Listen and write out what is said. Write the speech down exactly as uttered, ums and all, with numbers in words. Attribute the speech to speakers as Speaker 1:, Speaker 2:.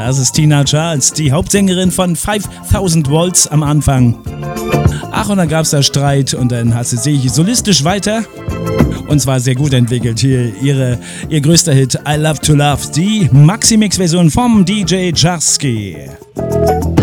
Speaker 1: Das ist Tina Charles, die Hauptsängerin von fünftausend Volts am Anfang. Ach, und dann gab es da Streit und dann hat sie sich solistisch weiter und zwar sehr gut entwickelt. Hier ihre, ihr größter Hit I Love to Love, die Maxi-Mix-Version vom D J Jarski.